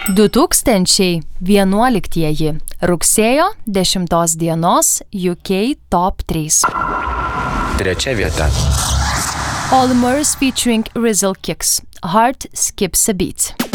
2011 rugsėjo 10 dienos UK Top 3. Trečia vieta. All Murs featuring Rizzle Kicks. Heart Skips a Beat.